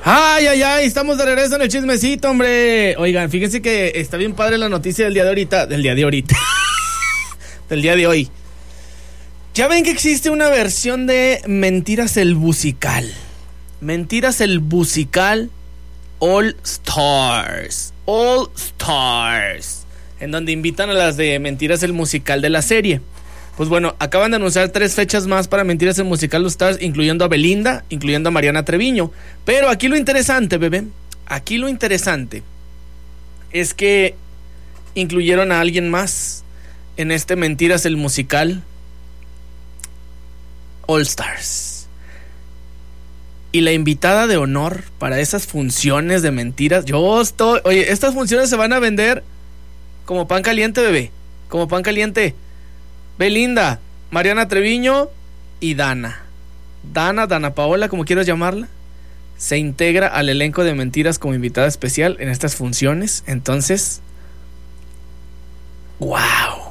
Ay, ay, ay, estamos de regreso en el chismecito, hombre. Oigan, fíjense que está bien padre la noticia del día de ahorita. Del día de hoy. Ya ven que existe una versión de Mentiras el Musical. Mentiras el Musical All Stars. En donde invitan a las de Mentiras el Musical de la serie. Pues bueno, acaban de anunciar 3 fechas más para Mentiras el Musical All Stars, incluyendo a Belinda, incluyendo a Mariana Treviño. Pero aquí lo interesante, bebé, es que incluyeron a alguien más en este Mentiras el Musical All Stars. Y la invitada de honor para esas funciones de mentiras, oye, estas funciones se van a vender como pan caliente, bebé, como pan caliente. Belinda, Mariana Treviño y Dana Paola, como quieras llamarla, se integra al elenco de Mentiras como invitada especial en estas funciones. Entonces, wow.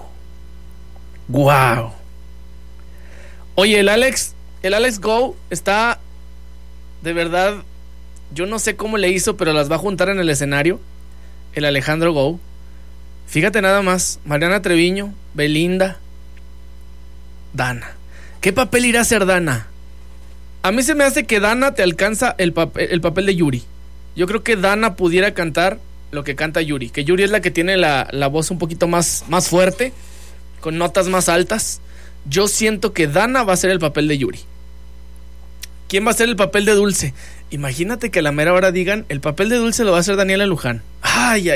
Oye, el Alex Go está, de verdad, yo no sé cómo le hizo, pero las va a juntar en el escenario, el Alejandro Go. Fíjate nada más, Mariana Treviño, Belinda, Dana. ¿Qué papel irá a hacer Dana? A mí se me hace que Dana te alcanza el papel de Yuri. Yo creo que Dana pudiera cantar lo que canta Yuri. Que Yuri es la que tiene la voz un poquito más fuerte, con notas más altas. Yo siento que Dana va a ser el papel de Yuri. ¿Quién va a ser el papel de Dulce? Imagínate que a la mera hora digan, el papel de Dulce lo va a hacer Daniela Luján. Ay.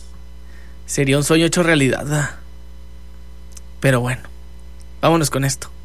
Sería un sueño hecho realidad. Pero bueno, vámonos con esto.